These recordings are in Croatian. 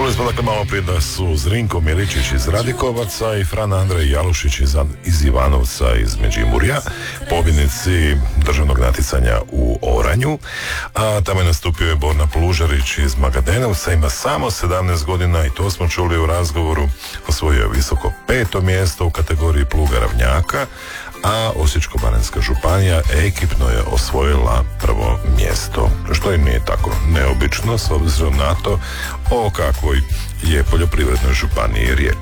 Čuli smo dakle malo prije da su Zrinko Miličić iz Radikovaca i Fran Andrej Jalušić iz Ivanovca iz Međimurja, pobjednici državnog natjecanja u oranju, a tamo je nastupio je Borna Plužarić iz Magadenovca, ima samo 17 godina i to smo čuli u razgovoru, osvojio je visoko 5. mjesto u kategoriji pluga ravnjaka, a Osječko-baranjska županija ekipno je osvojila 1. mjesto, što im nije tako neobično s obzirom na to o kakvoj je poljoprivrednoj županiji riječ.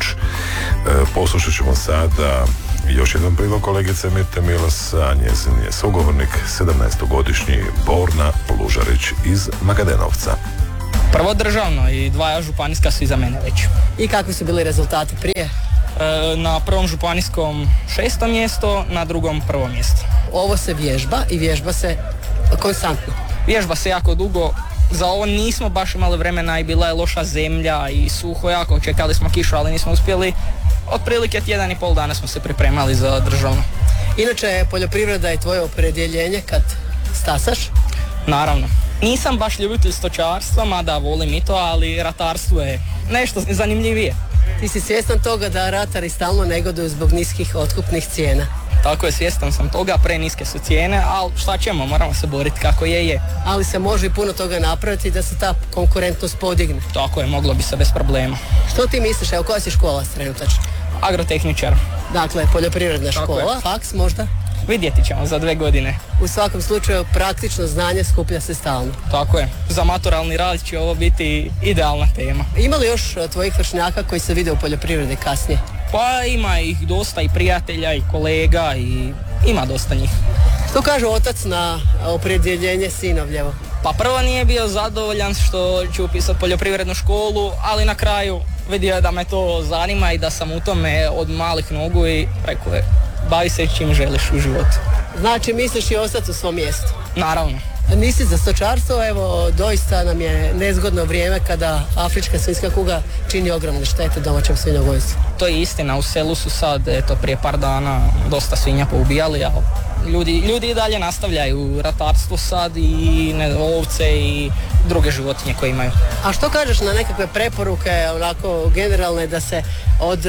Poslušat ćemo sada još jedan prilog kolegice Mirte Milas, a njezin je sugovornik 17-godišnji Borna Plužarić iz Magadenovca. Prvo državno i 2 županijska su iza mene već. I kakvi su bili rezultati prije? Na 1. županijskom 6. mjesto, na 2. 1. mjesto. Ovo se vježba i vježba se konstantno. Vježba se jako dugo, za ovo nismo baš imali vremena i bila je loša zemlja i suho jako, čekali smo kišu, ali nismo uspjeli. Otprilike 1,5 dana smo se pripremali za državno. Inače, poljoprivreda je tvoje opredjeljenje kad stasaš? Naravno. Nisam baš ljubitelj stočarstva, mada volim i to, ali ratarstvo je nešto zanimljivije. Ti si svjestan toga da ratari stalno negoduju zbog niskih otkupnih cijena? Tako je, svjestan sam toga, preniske su cijene, ali šta ćemo, moramo se boriti kako je. Ali se može i puno toga napraviti da se ta konkurentnost podigne. Tako je, moglo bi se bez problema. Što ti misliš, evo koja si škola trenutačno? Agrotehničar. Dakle, poljoprivredna škola, faks možda? Vidjeti ćemo za 2 godine. U svakom slučaju praktično znanje skuplja se stalno. Tako je, za maturalni rad će ovo biti idealna tema. Ima li još tvojih vršnjaka koji se vide u poljoprivredi kasnije? Pa ima ih dosta i prijatelja i kolega i ima dosta njih. Što kaže otac na opredjeljenje sinovljevo? Pa prvo nije bio zadovoljan što ću upisati poljoprivrednu školu, ali na kraju vidio je da me to zanima i da sam u tome od malih nogu i rekao je bavi se čim želiš u životu. Znači misliš i ostati u svom mjestu? Naravno. Nisi za stočarstvo, evo doista nam je nezgodno vrijeme kada afrička svinjska kuga čini ogromne štete domaćem svinjogojstvu. To je istina, u selu su sad, prije par dana dosta svinja poubijali, a ljudi i dalje nastavljaju ratarstvo sad i ovce i druge životinje koje imaju. A što kažeš na nekakve preporuke, onako generalne, da se od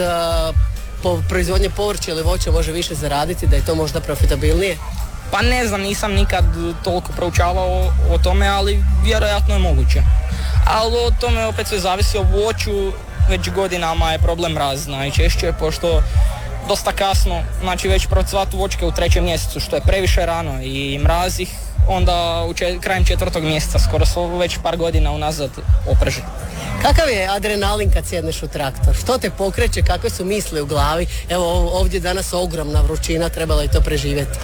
proizvodnje povrća ili voća može više zaraditi, da je to možda profitabilnije? Pa ne znam, nisam nikad toliko proučavao o tome, ali vjerojatno je moguće. Ali o tome opet sve zavisi o voću, već godinama je problem raz najčešće, pošto dosta kasno, znači već procvatu voćke u 3. mjesecu, što je previše rano i mraz ih onda krajem 4. mjeseca, skoro su već par godina unazad opreži. Kakav je adrenalin kad sjedneš u traktor? Što te pokreće, kakve su misli u glavi? Evo ovdje danas ogromna vrućina, trebalo je to preživjeti.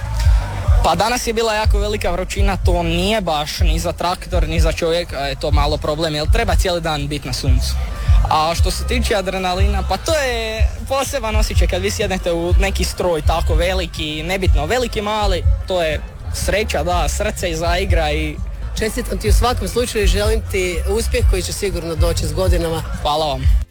Pa danas je bila jako velika vrućina, to nije baš ni za traktor, ni za čovjeka, je to malo problem, jer treba cijeli dan biti na suncu. A što se tiče adrenalina, pa to je poseban osjećaj kad vi sjednete u neki stroj tako veliki, nebitno veliki, mali, to je sreća, da, srce i zaigra i... Čestitam ti u svakom slučaju i želim ti uspjeh koji će sigurno doći s godinama. Hvala vam.